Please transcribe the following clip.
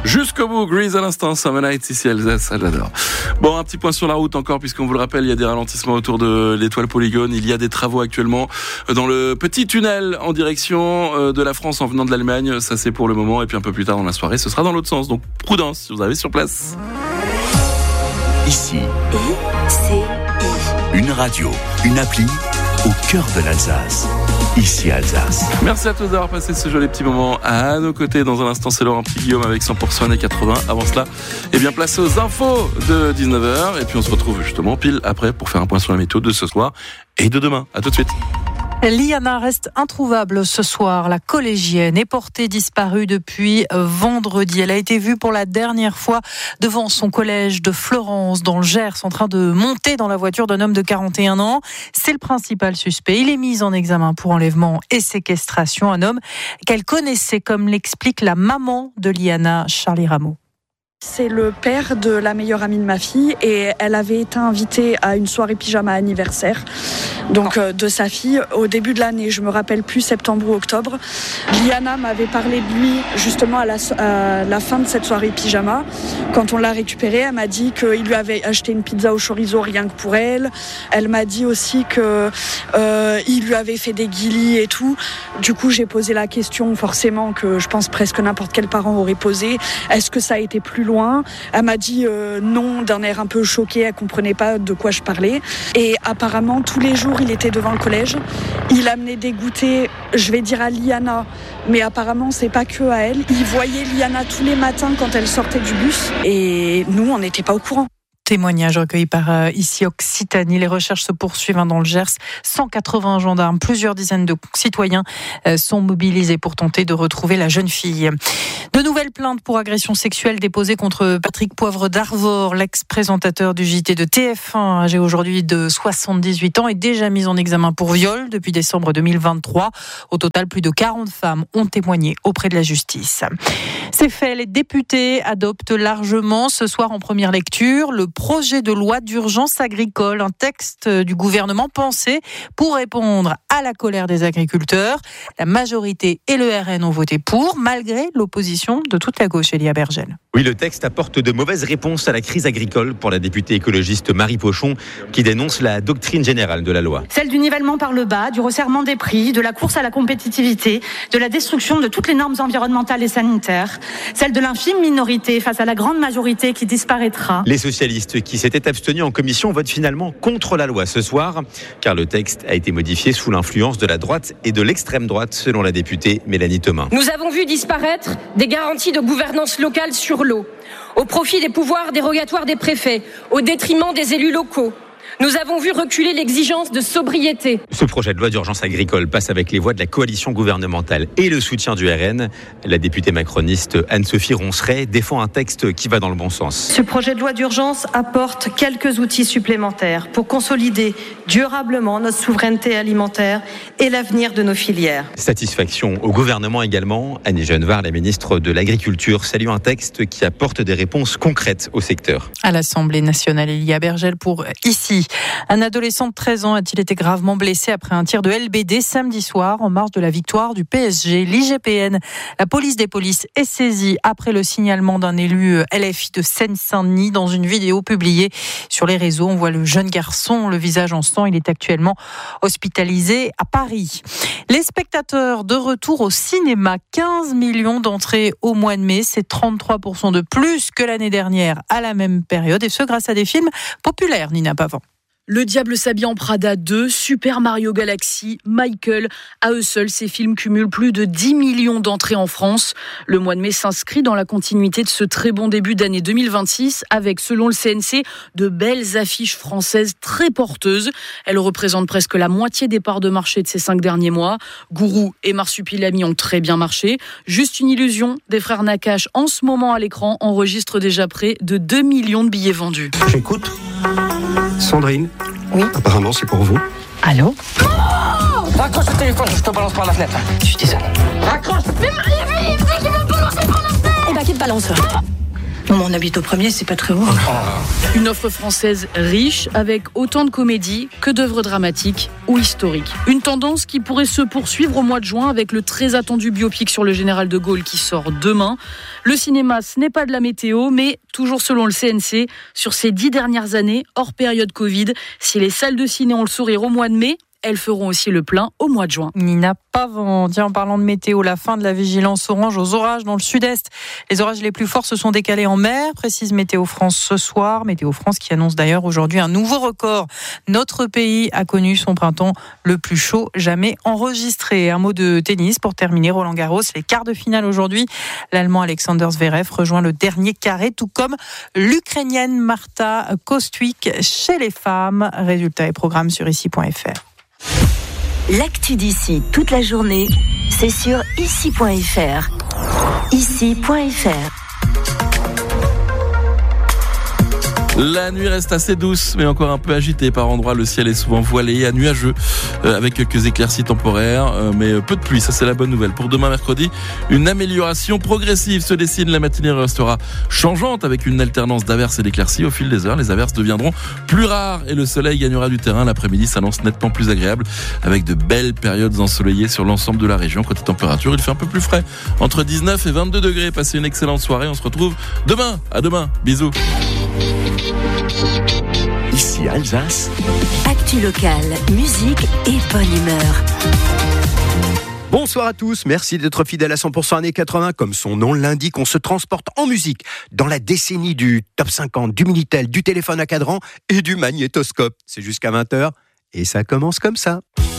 Jusqu'au bout, Grease à l'instant, Summer Nights ici Alsace, ça j'adore. Bon, un petit point sur la route encore, puisqu'on vous le rappelle, il y a des ralentissements autour de l'étoile Polygone. Il y a des travaux actuellement dans le petit tunnel en direction de la France en venant de l'Allemagne. Ça c'est pour le moment, et puis un peu plus tard dans la soirée, ce sera dans l'autre sens. Donc prudence si vous arrivez sur place. Ici, une radio, une appli au cœur de l'Alsace. Ici Alsace. Merci à tous d'avoir passé ce joli petit moment à nos côtés. Dans un instant, c'est Laurent Petit-Guillaume avec 100% années 80. Avant cela, place aux infos de 19h. Et puis on se retrouve justement pile après pour faire un point sur la météo de ce soir et de demain. À tout de suite. Liana reste introuvable ce soir. La collégienne est portée disparue depuis vendredi. Elle a été vue pour la dernière fois devant son collège de Florence, dans le Gers, en train de monter dans la voiture d'un homme de 41 ans. C'est le principal suspect. Il est mis en examen pour enlèvement et séquestration. Un homme qu'elle connaissait, comme l'explique la maman de Liana, Charlie Rameau. C'est le père de la meilleure amie de ma fille et elle avait été invitée à une soirée pyjama anniversaire de sa fille au début de l'année, je me rappelle plus, septembre ou octobre. Liana m'avait parlé de lui justement à la fin de cette soirée pyjama. Quand on l'a récupéré, elle m'a dit qu'il lui avait acheté une pizza au chorizo rien que pour elle. Elle m'a dit aussi qu'il lui avait fait des guilis et tout. Du coup, j'ai posé la question forcément que je pense presque n'importe quel parent aurait posé. Est-ce que ça a été plus loin? Elle m'a dit non, d'un air un peu choqué, elle comprenait pas de quoi je parlais. Et apparemment, tous les jours, il était devant le collège. Il amenait des goûters, je vais dire à Liana, mais apparemment, c'est pas que à elle. Il voyait Liana tous les matins quand elle sortait du bus. Et nous, on n'était pas au courant. Témoignage recueilli par ici Occitanie. Les recherches se poursuivent dans le Gers. 180 gendarmes, plusieurs dizaines de citoyens sont mobilisés pour tenter de retrouver la jeune fille. De nouvelles plaintes pour agression sexuelle déposées contre Patrick Poivre d'Arvor, l'ex-présentateur du JT de TF1, âgé aujourd'hui de 78 ans, est déjà mis en examen pour viol depuis décembre 2023. Au total, plus de 40 femmes ont témoigné auprès de la justice. C'est fait, les députés adoptent largement ce soir en première lecture le projet de loi d'urgence agricole, un texte du gouvernement pensé pour répondre à la colère des agriculteurs. La majorité et le RN ont voté pour, malgré l'opposition de toute la gauche, Elia Bergel. Oui, le texte apporte de mauvaises réponses à la crise agricole pour la députée écologiste Marie Pochon, qui dénonce la doctrine générale de la loi. Celle du nivellement par le bas, du resserrement des prix, de la course à la compétitivité, de la destruction de toutes les normes environnementales et sanitaires. Celle de l'infime minorité face à la grande majorité qui disparaîtra. Les socialistes qui s'étaient abstenus en commission votent finalement contre la loi ce soir, car le texte a été modifié sous l'influence de la droite et de l'extrême droite, selon la députée Mélanie Thomas. Nous avons vu disparaître des garanties de gouvernance locale sur l'eau, au profit des pouvoirs dérogatoires des préfets, au détriment des élus locaux. Nous avons vu reculer l'exigence de sobriété. Ce projet de loi d'urgence agricole passe avec les voix de la coalition gouvernementale et le soutien du RN. La députée macroniste Anne-Sophie Ronceret défend un texte qui va dans le bon sens. Ce projet de loi d'urgence apporte quelques outils supplémentaires pour consolider durablement notre souveraineté alimentaire et l'avenir de nos filières. Satisfaction au gouvernement également. Annie Genevard, la ministre de l'Agriculture, salue un texte qui apporte des réponses concrètes au secteur. À l'Assemblée nationale, Elia Bergel pour ici. Un adolescent de 13 ans a-t-il été gravement blessé après un tir de LBD samedi soir en marge de la victoire du PSG. L'IGPN, la police des polices, est saisie après le signalement d'un élu LFI de Seine-Saint-Denis. Dans une vidéo publiée sur les réseaux, on voit le jeune garçon, le visage en sang. Il est actuellement hospitalisé à Paris. Les spectateurs de retour au cinéma, 15 millions d'entrées au mois de mai. C'est 33% de plus que l'année dernière à la même période. Et ce, grâce à des films populaires, Nina Pavant. Le Diable s'habille en Prada 2, Super Mario Galaxy, Michael. À eux seuls, ces films cumulent plus de 10 millions d'entrées en France. Le mois de mai s'inscrit dans la continuité de ce très bon début d'année 2026 avec, selon le CNC, de belles affiches françaises très porteuses. Elles représentent presque la moitié des parts de marché de ces 5 derniers mois. Gourou et Marsupilami ont très bien marché. Juste une illusion, des frères Nakache en ce moment à l'écran enregistrent déjà près de 2 millions de billets vendus. J'écoute. Sandrine. Oui. Apparemment, c'est pour vous. Allô? Oh, raccroche le téléphone, je te balance par la fenêtre. Je suis désolée. Raccroche. Mais qui me balance par la fenêtre? Eh ben, qui te balance? Non, on habite au premier, c'est pas très haut. Une offre française riche avec autant de comédies que d'œuvres dramatiques ou historiques. Une tendance qui pourrait se poursuivre au mois de juin avec le très attendu biopic sur le général de Gaulle qui sort demain. Le cinéma, ce n'est pas de la météo, mais toujours selon le CNC, sur ces 10 dernières années, hors période Covid, si les salles de ciné ont le sourire au mois de mai, elles feront aussi le plein au mois de juin. Nina Pavant, en parlant de météo, la fin de la vigilance orange aux orages dans le sud-est. Les orages les plus forts se sont décalés en mer, précise Météo France ce soir. Météo France qui annonce d'ailleurs aujourd'hui un nouveau record. Notre pays a connu son printemps le plus chaud jamais enregistré. Un mot de tennis pour terminer, Roland Garros. Les quarts de finale aujourd'hui. L'Allemand Alexander Zverev rejoint le dernier carré, tout comme l'Ukrainienne Marta Kostyuk chez les femmes. Résultats et programmes sur ici.fr. L'actu d'ici toute la journée, c'est sur ici.fr. Ici.fr. La nuit reste assez douce, mais encore un peu agitée par endroits. Le ciel est souvent voilé et nuageux, avec quelques éclaircies temporaires, mais peu de pluie. Ça, c'est la bonne nouvelle. Pour demain, mercredi, une amélioration progressive se dessine. La matinée restera changeante, avec une alternance d'averses et d'éclaircies au fil des heures. Les averses deviendront plus rares et le soleil gagnera du terrain. L'après-midi s'annonce nettement plus agréable, avec de belles périodes ensoleillées sur l'ensemble de la région. Côté température, il fait un peu plus frais, entre 19 et 22 degrés. Passez une excellente soirée. On se retrouve demain. À demain. Bisous. Ici Alsace. Actu locale, musique et bonne humeur. Bonsoir à tous, merci d'être fidèles à 100% années 80. Comme son nom l'indique, on se transporte en musique dans la décennie du top 50, du Minitel, du téléphone à cadran et du magnétoscope. C'est jusqu'à 20h et ça commence comme ça.